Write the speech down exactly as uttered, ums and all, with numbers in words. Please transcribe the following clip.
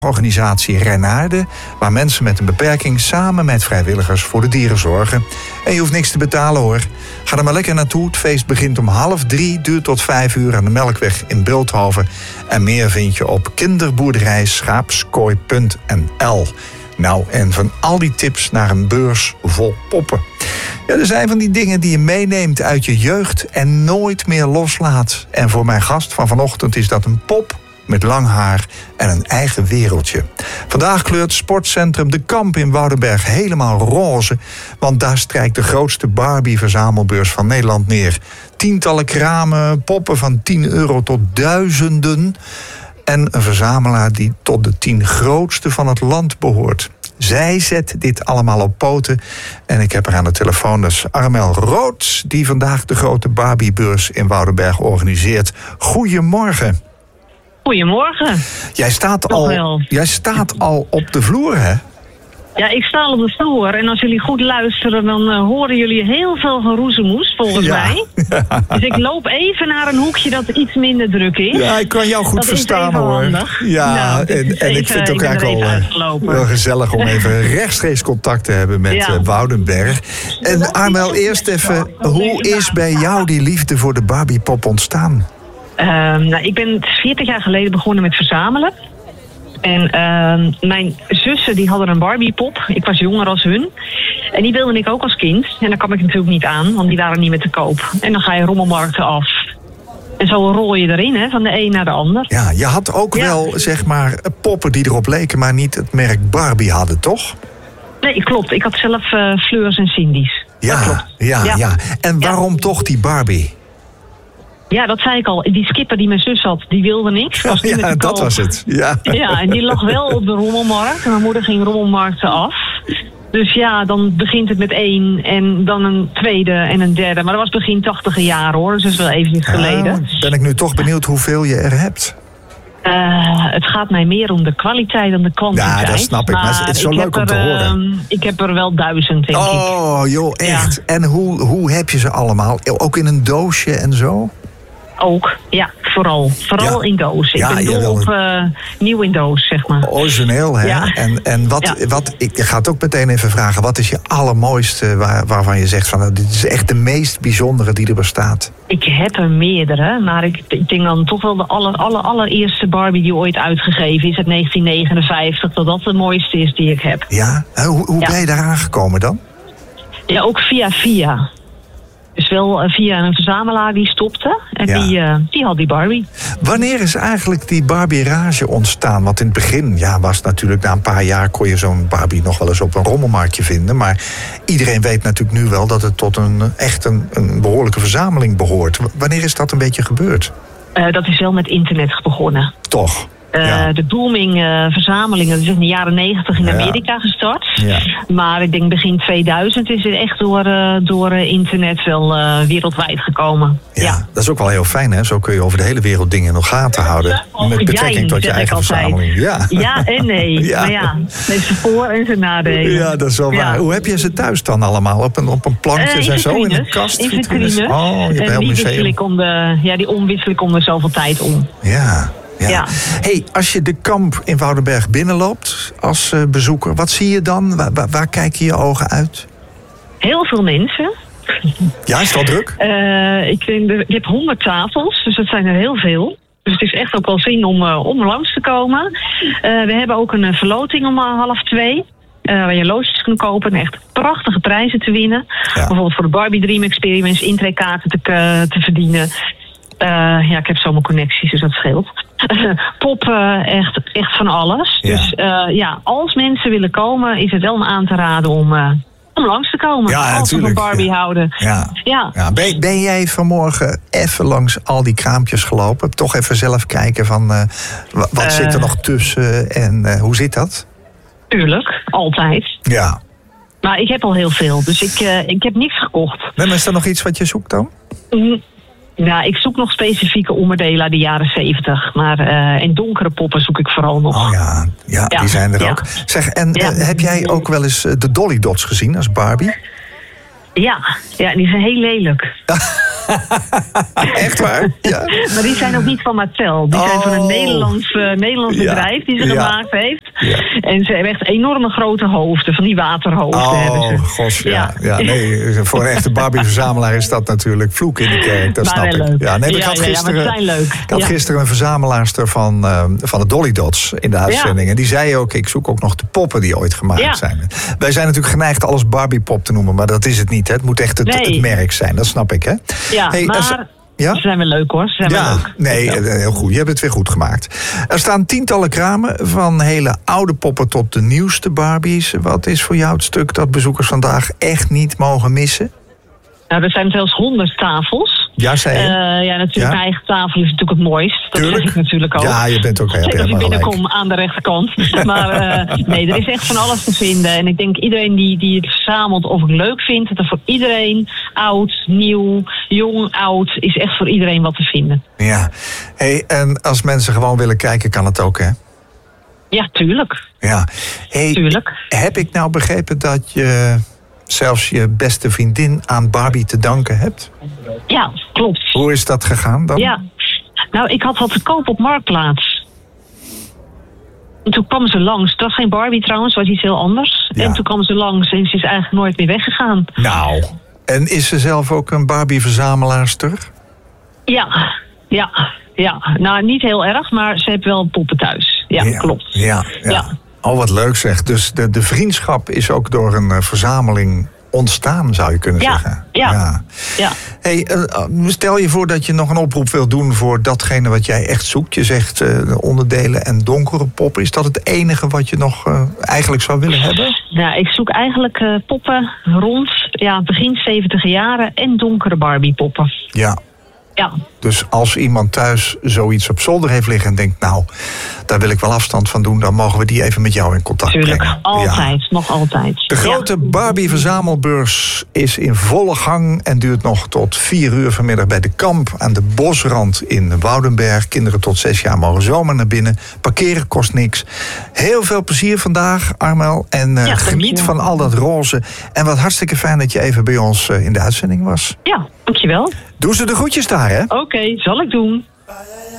Organisatie Renaarde, waar mensen met een beperking samen met vrijwilligers voor de dieren zorgen. En je hoeft niks te betalen hoor. Ga er maar lekker naartoe. Het feest begint om half drie, duurt tot vijf uur aan de Melkweg in Bulthoven. En meer vind je op kinderboerderij schaapskooi punt n l. Nou, en van al die tips naar een beurs vol poppen. Ja, er zijn van die dingen die je meeneemt uit je jeugd en nooit meer loslaat. En voor mijn gast van vanochtend is dat een pop met lang haar en een eigen wereldje. Vandaag kleurt sportcentrum De Kamp in Woudenberg helemaal roze, want daar strijkt de grootste Barbie-verzamelbeurs van Nederland neer. Tientallen kramen, poppen van tien euro tot duizenden en een verzamelaar die tot de tien grootste van het land behoort. Zij zet dit allemaal op poten en ik heb er aan de telefoon dus Armel Roods, die vandaag de grote Barbie-beurs in Woudenberg organiseert. Goedemorgen. Goedemorgen. Jij staat, al, jij staat al op de vloer, hè? Ja, ik sta al op de vloer. En als jullie goed luisteren, dan uh, horen jullie heel veel geroezemoes, volgens ja. mij. Ja. Dus ik loop even naar een hoekje dat iets minder druk is. Ja, ik kan jou goed dat verstaan, hoor. Handig. Ja, nou, en, en even, ik vind het ook eigenlijk wel, wel gezellig om even rechtstreeks contact te hebben met ja. uh, Woudenberg. En Armel, eerst even, hoe is bij jou die liefde voor de Barbiepop ontstaan? Uh, nou, ik ben veertig jaar geleden begonnen met verzamelen. En uh, mijn zussen die hadden een Barbiepop. Ik was jonger als hun. En die wilde ik ook als kind. En daar kwam ik natuurlijk niet aan, want die waren niet meer te koop. En dan ga je rommelmarkten af. En zo rol je erin, hè, van de een naar de ander. Ja, je had ook ja. wel, zeg maar, poppen die erop leken, maar niet het merk Barbie hadden, toch? Nee, klopt. Ik had zelf uh, Fleurs en Cindy's. Ja, klopt. Ja, ja, ja. En waarom ja. toch die Barbie? Ja, dat zei ik al. Die skipper die mijn zus had, die wilde niks. Was ja, dat koop. was het. Ja. ja, en die lag wel op de rommelmarkt. En mijn moeder ging rommelmarkten af. Dus ja, dan begint het met één en dan een tweede en een derde. Maar dat was begin tachtiger jaren hoor, dus dat is wel eventjes geleden. Oh, ben ik nu toch benieuwd hoeveel je er hebt? Uh, het gaat mij meer om de kwaliteit dan de kwantiteit. Ja, dat snap ik. Maar, maar het is zo leuk om te er, horen. Uh, ik heb er wel duizend, denk oh, ik. Oh, joh, echt. Ja. En hoe, hoe heb je ze allemaal? Ook in een doosje en zo? Ook, ja, vooral. Vooral ja. in doos. Ik ja, ben dol op uh, nieuw in doos, zeg maar. Origineel, hè? Ja. En, en wat, ja. wat, ik ga het ook meteen even vragen. Wat is je allermooiste waar, waarvan je zegt van, nou, dit is echt de meest bijzondere die er bestaat? Ik heb er meerdere, maar ik, ik denk dan toch wel de aller, aller, allereerste Barbie die ooit uitgegeven is uit negentien negenenvijftig. Dat dat de mooiste is die ik heb. Ja? Hoe, hoe ja. ben je daar aangekomen dan? Ja, ook via via. Dus wel via een verzamelaar die stopte. En ja. die, uh, die had die Barbie. Wanneer is eigenlijk die Barbie-rage ontstaan? Want in het begin ja, was natuurlijk na een paar jaar kon je zo'n Barbie nog wel eens op een rommelmarktje vinden. Maar iedereen weet natuurlijk nu wel dat het tot een echt een, een behoorlijke verzameling behoort. Wanneer is dat een beetje gebeurd? Uh, dat is wel met internet begonnen. Toch? Uh, ja. De booming uh, verzamelingen, dat is in de jaren negentig in Amerika ja. gestart. Ja. Maar ik denk begin tweeduizend is het echt door, uh, door uh, internet wel uh, wereldwijd gekomen. Ja, ja, dat is ook wel heel fijn, hè? Zo kun je over de hele wereld dingen in de gaten houden. Oh, met betrekking jij, tot je eigen verzameling. Ja. ja en nee. ja. Maar ja, met zijn voor- en zijn nadelen. Ja, dat is wel waar. Ja. Hoe heb je ze thuis dan allemaal? Op een, op een plankjes uh, en zo? In een kast? In vitrines. Oh, je hebt een heel die museum. Wissel ik om de, ja, die omwissel ik om de zoveel tijd om. Ja. Ja. Ja. Hey, als je de Kamp in Woudenberg binnenloopt als uh, bezoeker, wat zie je dan? Waar, waar, waar kijken je ogen uit? Heel veel mensen. Ja, is het al druk? Uh, ik, vind de, ik heb honderd tafels, dus dat zijn er heel veel. Dus het is echt ook wel zin om, uh, om langs te komen. Uh, we hebben ook een verloting om uh, half twee. Uh, waar je loodjes kunt kopen en echt prachtige prijzen te winnen. Ja. Bijvoorbeeld voor de Barbie Dream Experience intreekaarten te, uh, te verdienen. Uh, ja, ik heb zomaar connecties, dus dat scheelt. Pop, uh, echt, echt van alles. Ja. Dus uh, ja, als mensen willen komen, is het wel aan te raden om, uh, om langs te komen. Ja, als we van Barbie ja. houden. Ja. Ja. Ja. Ben, ben jij vanmorgen even langs al die kraampjes gelopen? Toch even zelf kijken van uh, wat uh, zit er nog tussen en uh, hoe zit dat? Tuurlijk, altijd. Ja. Maar ik heb al heel veel, dus ik, uh, ik heb niks gekocht. Nee, maar is er nog iets wat je zoekt dan? Mm. Nou, ik zoek nog specifieke onderdelen uit de jaren zeventig. Maar uh, en donkere poppen zoek ik vooral nog. Oh ja, ja, ja. Die zijn er ja. ook. Zeg, en ja. uh, heb jij ook wel eens de Dolly Dots gezien als Barbie? Ja, ja, die zijn heel lelijk. Echt waar? Ja. Maar die zijn ook niet van Mattel. Die oh. zijn van een Nederlands, uh, Nederlands ja. bedrijf die ze ja. gemaakt heeft. Ja. En ze hebben echt enorme grote hoofden, van die waterhoofden oh, hebben ze. Gos, ja. Ja. ja. Nee, voor een echte Barbie-verzamelaar is dat natuurlijk vloek in de kerk. Dat maar snap wel ik. Leuk. Ja, nee, ja, ik had ja, gisteren, ja, maar het zijn leuk. Ik had ja. gisteren een verzamelaarster van, uh, van de Dolly Dots in de uitzending. Ja. En die zei ook, ik zoek ook nog de poppen die ooit gemaakt ja. zijn. Wij zijn natuurlijk geneigd alles Barbie-pop te noemen, maar dat is het niet. Hè. Het moet echt het, nee. het merk zijn, dat snap ik. Hè? Ja, hey, maar... Als, Ja? Ze zijn wel leuk hoor. Ze zijn ja, wel leuk. nee, heel goed. Je hebt het weer goed gemaakt. Er staan tientallen kramen, van hele oude poppen tot de nieuwste Barbies. Wat is voor jou het stuk dat bezoekers vandaag echt niet mogen missen? Nou, er zijn zelfs honderd tafels. Ja, zei je? Uh, ja, natuurlijk, ja. Mijn eigen tafel is natuurlijk het mooist. Dat Tuurlijk. zeg ik natuurlijk ook. Ja, je bent ook heel Zeker als ik binnenkom gelijk. aan de rechterkant. Maar uh, nee, er is echt van alles te vinden. En ik denk iedereen die, die het verzamelt of het leuk vindt, dat er voor iedereen, oud, nieuw, jong, oud, is echt voor iedereen wat te vinden. Ja. Hey, en als mensen gewoon willen kijken, kan het ook, hè? Ja, tuurlijk. Ja. Hey, tuurlijk. Heb ik nou begrepen dat je zelfs je beste vriendin aan Barbie te danken hebt? Ja, klopt. Hoe is dat gegaan dan? Ja, nou, ik had wat te koop op Marktplaats. En toen kwam ze langs. Het was geen Barbie trouwens, het was iets heel anders. Ja. En toen kwam ze langs en ze is eigenlijk nooit meer weggegaan. Nou, en is ze zelf ook een Barbie-verzamelaarster? Ja, ja, ja. Nou, niet heel erg, maar ze heeft wel poppen thuis. Ja, ja klopt. Ja, ja. ja. Oh, wat leuk zeg. Dus de, de vriendschap is ook door een uh, verzameling ontstaan, zou je kunnen ja, zeggen. Ja, ja. ja. Hey, uh, stel je voor dat je nog een oproep wilt doen voor datgene wat jij echt zoekt. Je zegt uh, onderdelen en donkere poppen. Is dat het enige wat je nog uh, eigenlijk zou willen hebben? Ja, ik zoek eigenlijk uh, poppen rond ja, begin zeventig jaren en donkere Barbie poppen. Ja. Ja. Dus als iemand thuis zoiets op zolder heeft liggen en denkt, nou, daar wil ik wel afstand van doen, dan mogen we die even met jou in contact Tuurlijk, brengen. altijd, ja. nog altijd. De grote ja. Barbie-verzamelbeurs is in volle gang en duurt nog tot vier uur vanmiddag bij de Kamp aan de Bosrand in Woudenberg. Kinderen tot zes jaar mogen zomaar naar binnen. Parkeren kost niks. Heel veel plezier vandaag, Armel. En uh, ja, geniet van al dat roze. En wat hartstikke fijn dat je even bij ons uh, in de uitzending was. Ja, dankjewel. Doe ze de groetjes daar, hè? Oké, okay, zal ik doen.